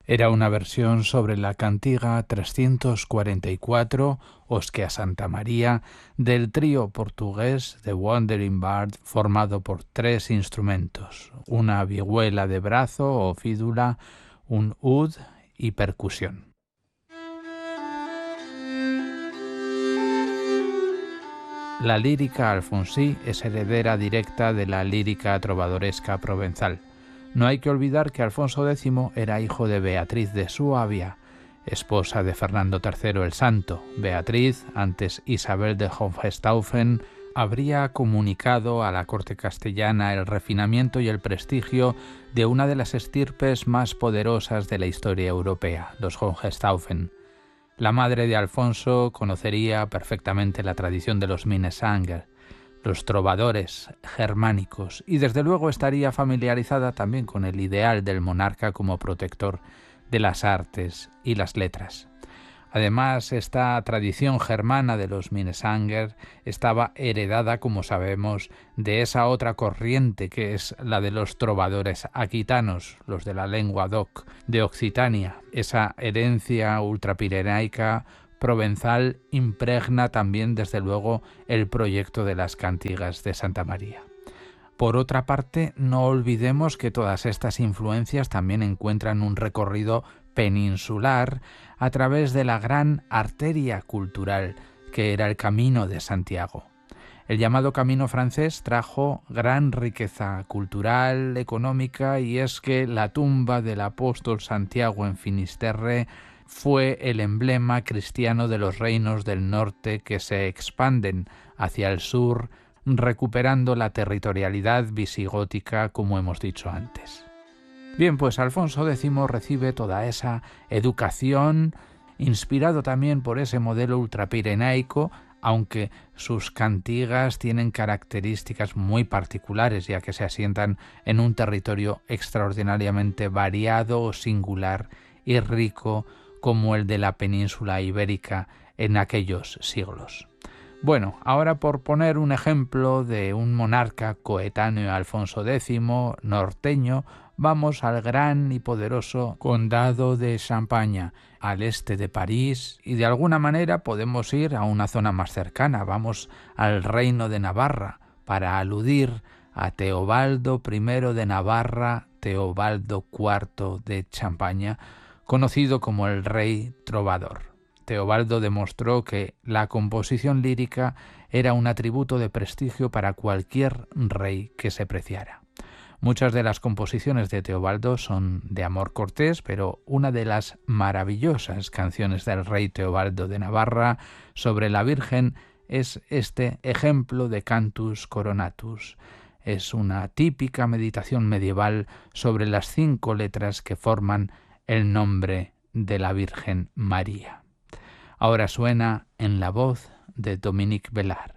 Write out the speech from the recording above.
Era una versión sobre la cantiga 344, Os que a Santa María, del trío portugués The Wandering Bard, formado por 3 instrumentos, una vihuela de brazo o fídula, un ud y percusión. La lírica alfonsí es heredera directa de la lírica trovadoresca provenzal. No hay que olvidar que Alfonso X era hijo de Beatriz de Suabia, esposa de Fernando III el Santo. Beatriz, antes Isabel de Hohenstaufen, habría comunicado a la corte castellana el refinamiento y el prestigio de una de las estirpes más poderosas de la historia europea, los Hohenstaufen. La madre de Alfonso conocería perfectamente la tradición de los Minnesänger, los trovadores germánicos, y desde luego estaría familiarizada también con el ideal del monarca como protector de las artes y las letras. Además, esta tradición germana de los Minnesänger estaba heredada, como sabemos, de esa otra corriente que es la de los trovadores aquitanos, los de la lengua doc de Occitania. Esa herencia ultrapirenaica provenzal impregna también, desde luego, el proyecto de las cantigas de Santa María. Por otra parte, no olvidemos que todas estas influencias también encuentran un recorrido peninsular a través de la gran arteria cultural que era el Camino de Santiago. El llamado Camino francés trajo gran riqueza cultural, económica, y es que la tumba del apóstol Santiago en Finisterre fue el emblema cristiano de los reinos del norte que se expanden hacia el sur, recuperando la territorialidad visigótica, como hemos dicho antes. Bien, pues Alfonso X recibe toda esa educación, inspirado también por ese modelo ultrapirenaico, aunque sus cantigas tienen características muy particulares, ya que se asientan en un territorio extraordinariamente variado, singular y rico, como el de la península ibérica en aquellos siglos. Bueno, ahora por poner un ejemplo de un monarca coetáneo a Alfonso X, norteño, vamos al gran y poderoso condado de Champaña, al este de París, y de alguna manera podemos ir a una zona más cercana, vamos al reino de Navarra, para aludir a Teobaldo I de Navarra, Teobaldo IV de Champaña, conocido como el rey trovador. Teobaldo demostró que la composición lírica era un atributo de prestigio para cualquier rey que se preciara. Muchas de las composiciones de Teobaldo son de amor cortés, pero una de las maravillosas canciones del rey Teobaldo de Navarra sobre la Virgen es este ejemplo de Cantus Coronatus. Es una típica meditación medieval sobre las 5 letras que forman el nombre de la Virgen María. Ahora suena en la voz de Dominique Bellard.